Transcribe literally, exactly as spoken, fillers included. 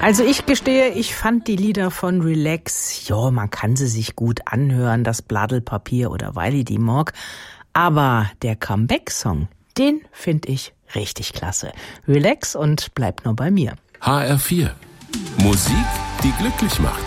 Also ich gestehe, ich fand die Lieder von Relax, ja, man kann sie sich gut anhören, das Bladelpapier oder Wiley die Morg, aber der Comeback-Song, den finde ich richtig klasse. Relax und bleib nur bei mir. H R vier. Musik, die glücklich macht.